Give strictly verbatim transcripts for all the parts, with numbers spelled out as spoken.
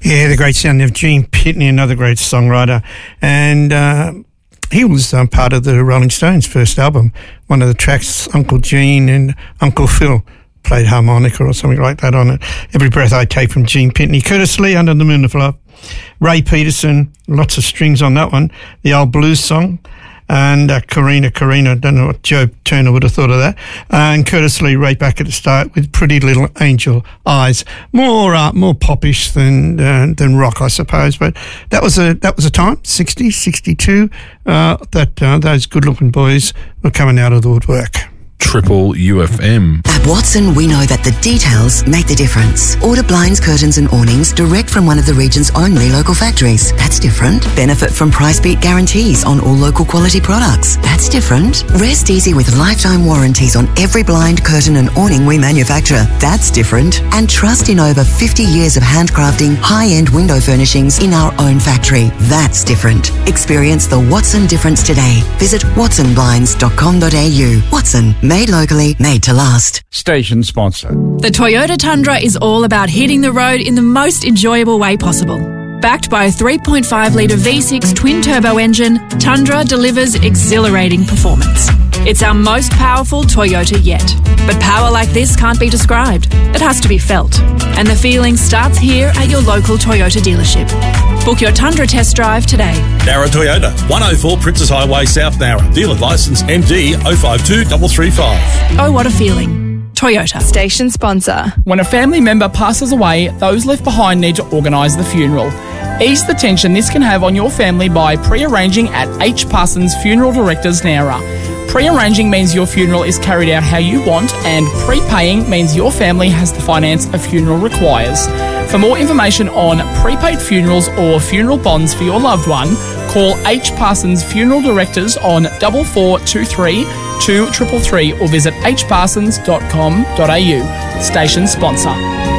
Yeah, the great sound of Gene Pitney, another great songwriter. And uh, he was um, part of the Rolling Stones' first album. One of the tracks, Uncle Gene and Uncle Phil played harmonica or something like that on it. Every Breath I Take from Gene Pitney. Curtis Lee, Under the Moon of Love. Ray Peterson, lots of strings on that one. The old blues song. And uh, Karina, Karina, don't know what Joe Turner would have thought of that. And Curtis Lee right back at the start with Pretty Little Angel Eyes. More uh, more popish than uh, than rock, I suppose. But that was a that was a time, sixty, sixty-two, uh, that uh, those good-looking boys were coming out of the woodwork. Triple U F M. At Watson, we know that the details make the difference. Order blinds, curtains and awnings direct from one of the region's only local factories. That's different. Benefit from price beat guarantees on all local quality products. That's different. Rest easy with lifetime warranties on every blind, curtain and awning we manufacture. That's different. And trust in over fifty years of handcrafting high-end window furnishings in our own factory. That's different. Experience the Watson difference today. Visit watson blinds dot com dot a u. Watson. Made locally, made to last. Station sponsor. The Toyota Tundra is all about hitting the road in the most enjoyable way possible. Backed by a three point five litre V six twin-turbo engine, Tundra delivers exhilarating performance. It's our most powerful Toyota yet. But power like this can't be described. It has to be felt. And the feeling starts here at your local Toyota dealership. Book your Tundra test drive today. Nara Toyota, one oh four Princess Highway, South Nara. Dealer licence M D zero five two three three five. Oh, what a feeling. Toyota. Station sponsor. When a family member passes away, those left behind need to organise the funeral. Ease the tension this can have on your family by pre-arranging at H. Parsons Funeral Directors, Nowra. Pre-arranging means your funeral is carried out how you want, and prepaying means your family has the finance a funeral requires. For more information on prepaid funerals or funeral bonds for your loved one, call H. Parsons Funeral Directors on four four two three two three three three or visit h parsons dot com dot a u. Station sponsor.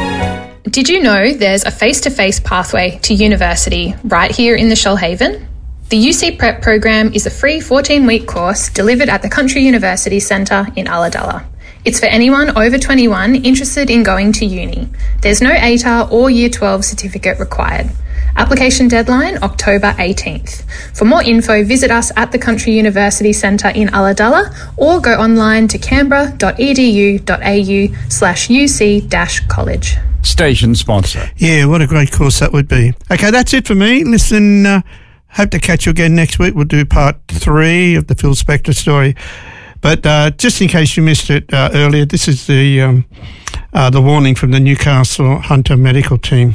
Did you know there's a face-to-face pathway to university right here in the Shoalhaven? The U C Prep program is a free fourteen-week course delivered at the Country University Centre in Ulladulla. It's for anyone over twenty-one interested in going to uni. There's no A T A R or Year twelve certificate required. Application deadline October eighteenth. For more info, visit us at the Country University Centre in Ulladulla or go online to canberra dot e d u dot a u slash u c dash college. Station sponsor. Yeah, what a great course that would be. Okay, that's it for me. Listen, uh, hope to catch you again next week. We'll do part three of the Phil Spector story. But uh, just in case you missed it uh, earlier, this is the um, uh, the warning from the Newcastle Hunter Medical Team.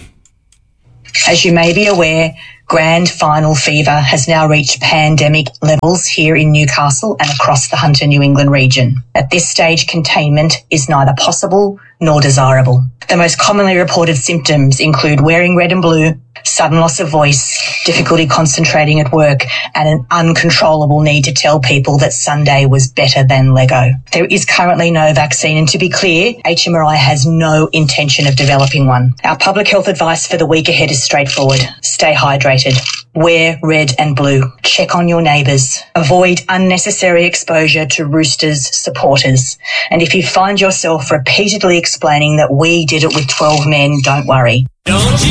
As you may be aware, grand final fever has now reached pandemic levels here in Newcastle and across the Hunter New England region. At this stage, containment is neither possible nor desirable. The most commonly reported symptoms include wearing red and blue, sudden loss of voice, difficulty concentrating at work, and an uncontrollable need to tell people that Sunday was better than Lego. There is currently no vaccine, and to be clear, H M R I has no intention of developing one. Our public health advice for the week ahead is straightforward. Stay hydrated. Wear red and blue. Check on your neighbours. Avoid unnecessary exposure to Roosters supporters. And if you find yourself repeatedly explaining that we did it with twelve men, don't worry. Don't you